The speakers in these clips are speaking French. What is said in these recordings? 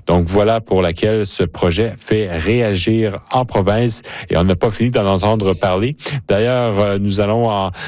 Donc, voilà pour laquelle ce projet fait réagir en province et on n'a pas fini d'en entendre parler. D'ailleurs, nous allons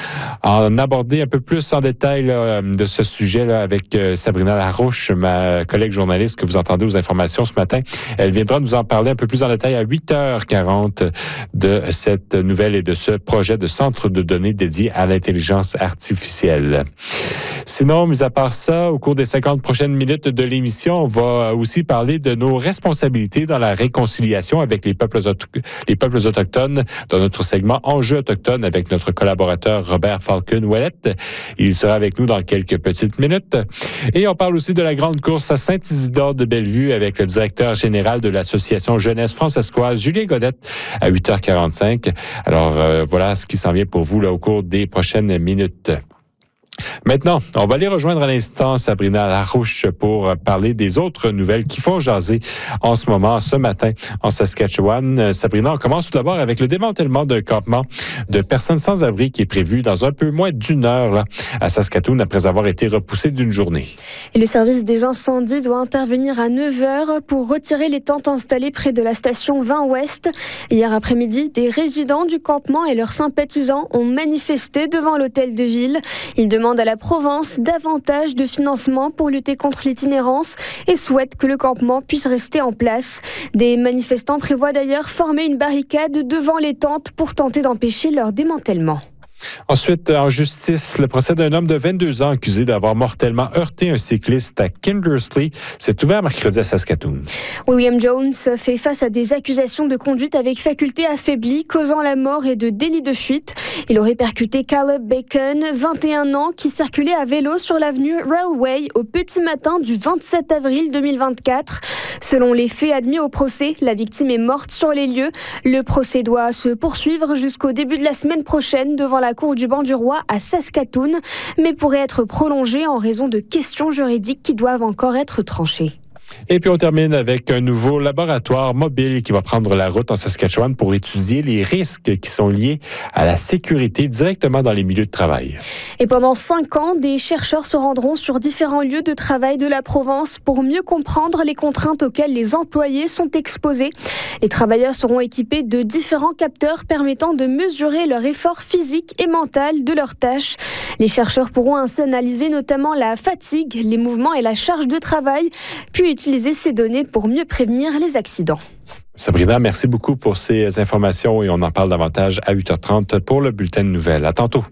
en aborder un peu plus en détail là, de ce sujet-là avec Sabrina Larouche, ma collègue journaliste que vous entendez aux informations ce matin. Elle viendra nous en parler un peu plus en détail à 8h40 de cette nouvelle et de ce projet de centre de données dédié à l'intelligence artificielle. Sinon, mis à part ça, au cours des 50 prochaines minutes de l'émission, on va aussi parler de nos responsabilités dans la réconciliation avec les peuples autochtones dans notre segment Enjeux autochtones avec notre collaborateur Robert Falcon-Ouellette. Il sera avec nous dans quelques petites minutes. Et on parle aussi de la grande course à Saint-Isidore de Bellevue avec le directeur général de l'Association Jeunesse francescoise, Julien Godette, à 8h45. Alors, voilà ce qui s'en vient pour vous là, au cours des prochaines minutes. Maintenant, on va aller rejoindre à l'instant Sabrina Larouche pour parler des autres nouvelles qui font jaser en ce moment, ce matin, en Saskatchewan. Sabrina, on commence tout d'abord avec le démantèlement d'un campement de personnes sans abri qui est prévu dans un peu moins d'une heure là, à Saskatoon après avoir été repoussé d'une journée. Et le service des incendies doit intervenir à 9h pour retirer les tentes installées près de la station 20 Ouest. Hier après-midi, des résidents du campement et leurs sympathisants ont manifesté devant l'hôtel de ville. Ils demande à la province davantage de financement pour lutter contre l'itinérance et souhaite que le campement puisse rester en place. Des manifestants prévoient d'ailleurs former une barricade devant les tentes pour tenter d'empêcher leur démantèlement. Ensuite, en justice, le procès d'un homme de 22 ans accusé d'avoir mortellement heurté un cycliste à Kindersley s'est ouvert mercredi à Saskatoon. William Jones fait face à des accusations de conduite avec faculté affaiblie, causant la mort et de délit de fuite. Il aurait percuté Caleb Bacon, 21 ans, qui circulait à vélo sur l'avenue Railway au petit matin du 27 avril 2024. Selon les faits admis au procès, la victime est morte sur les lieux. Le procès doit se poursuivre jusqu'au début de la semaine prochaine devant la cour du Banc du Roi à Saskatoon, mais pourrait être prolongé en raison de questions juridiques qui doivent encore être tranchées. Et puis on termine avec un nouveau laboratoire mobile qui va prendre la route en Saskatchewan pour étudier les risques qui sont liés à la sécurité directement dans les milieux de travail. Et pendant 5 ans, des chercheurs se rendront sur différents lieux de travail de la province pour mieux comprendre les contraintes auxquelles les employés sont exposés. Les travailleurs seront équipés de différents capteurs permettant de mesurer leur effort physique et mental de leurs tâches. Les chercheurs pourront ainsi analyser notamment la fatigue, les mouvements et la charge de travail, puis utiliser ces données pour mieux prévenir les accidents. Sabrina, merci beaucoup pour ces informations et on en parle davantage à 8h30 pour le bulletin de nouvelles. À tantôt.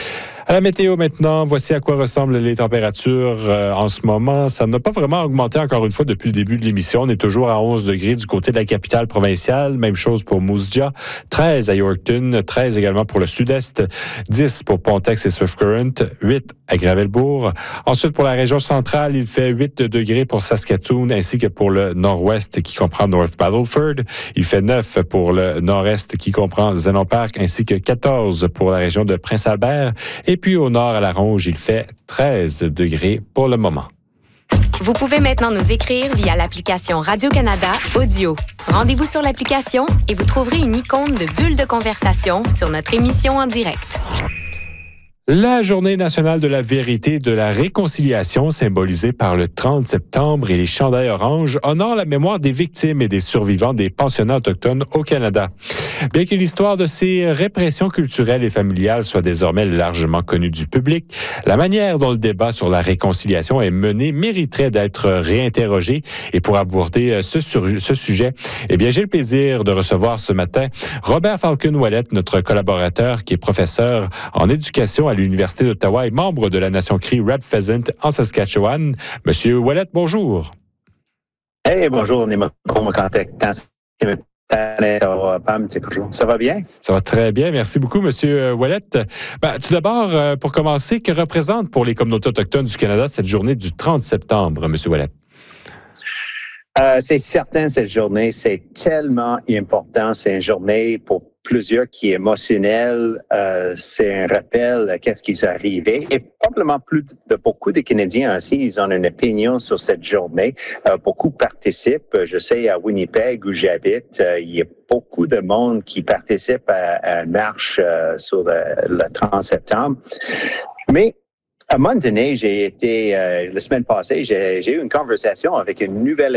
À la météo maintenant, voici à quoi ressemblent les températures en ce moment. Ça n'a pas vraiment augmenté encore une fois depuis le début de l'émission. On est toujours à 11 degrés du côté de la capitale provinciale. Même chose pour Moose Jaw. 13 à Yorkton, 13 également pour le sud-est, 10 pour Pontex et Swift Current, 8 à Gravelbourg. Ensuite, pour la région centrale, il fait 8 degrés pour Saskatoon ainsi que pour le nord-ouest qui comprend North Battleford. Il fait 9 pour le nord-est qui comprend Zenon Park ainsi que 14 pour la région de Prince-Albert. Et puis au nord à la Ronge, il fait 13 degrés pour le moment. Vous pouvez maintenant nous écrire via l'application Radio-Canada Audio. Rendez-vous sur l'application et vous trouverez une icône de bulle de conversation sur notre émission en direct. La Journée nationale de la vérité et de la réconciliation, symbolisée par le 30 septembre et les chandails oranges, honore la mémoire des victimes et des survivants des pensionnats autochtones au Canada. Bien que l'histoire de ces répressions culturelles et familiales soit désormais largement connue du public, la manière dont le débat sur la réconciliation est mené mériterait d'être réinterrogée. Et pour aborder ce sujet, eh bien, j'ai le plaisir de recevoir ce matin Robert Falcon-Ouellette, notre collaborateur qui est professeur en éducation à l'Université d'Ottawa et membre de la Nation Cree Red Pheasant en Saskatchewan. Monsieur Ouellette, bonjour. Hey, bonjour, on est ça va bien? Ça va très bien. Merci beaucoup, Monsieur Ouellette. Tout d'abord, pour commencer, que représente pour les communautés autochtones du Canada cette journée du 30 septembre, Monsieur Ouellette? C'est certain, cette journée, c'est tellement important. C'est une journée pour plusieurs qui est émotionnelle. C'est un rappel à qu'est-ce qui est arrivé. Et probablement plus de beaucoup de Canadiens aussi, ils ont une opinion sur cette journée. Beaucoup participent. Je sais, à Winnipeg, où j'habite, il y a beaucoup de monde qui participe à une marche sur le 30 septembre. Mais à un moment donné, la semaine passée, j'ai eu une conversation avec une nouvelle